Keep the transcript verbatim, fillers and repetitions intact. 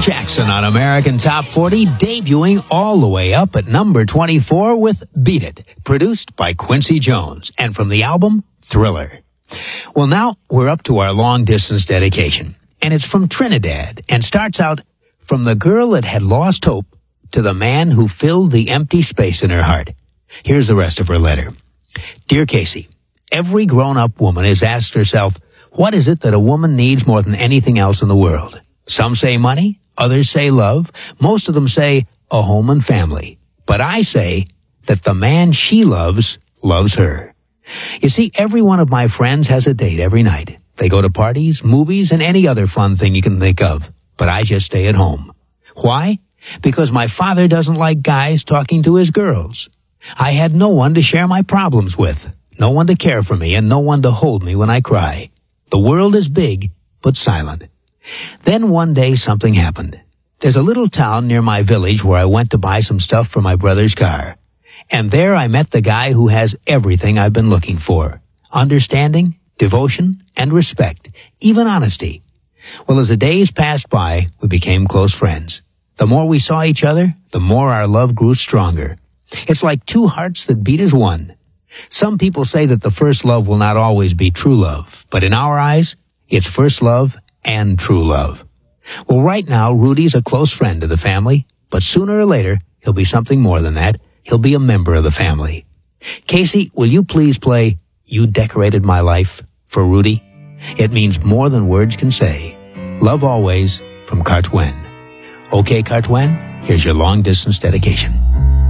Jackson on American Top forty, debuting all the way up at number twenty-four with Beat It, produced by Quincy Jones, and from the album Thriller. Well, now we're up to our long-distance dedication, and it's from Trinidad, and starts out, from the girl that had lost hope to the man who filled the empty space in her heart. Here's the rest of her letter. Dear Casey, every grown-up woman has asked herself, what is it that a woman needs more than anything else in the world? Some say money, others say love, most of them say a home and family. But I say that the man she loves loves her. You see, every one of my friends has a date every night. They go to parties, movies, and any other fun thing you can think of. But I just stay at home. Why? Because my father doesn't like guys talking to his girls. I had no one to share my problems with, no one to care for me, and no one to hold me when I cry. The world is big, but silent. Then one day something happened. There's a little town near my village where I went to buy some stuff for my brother's car. And there I met the guy who has everything I've been looking for. Understanding, devotion, and respect, even honesty. Well, as the days passed by, we became close friends. The more we saw each other, the more our love grew stronger. It's like two hearts that beat as one. Some people say that the first love will not always be true love, but in our eyes, it's first love and true love. Well, right now, Rudy's a close friend of the family, but sooner or later, he'll be something more than that. He'll be a member of the family. Casey, will you please play You Decorated My Life for Rudy? It means more than words can say. Love always, from Cartwen. Okay, Cartwen, here's your long-distance dedication.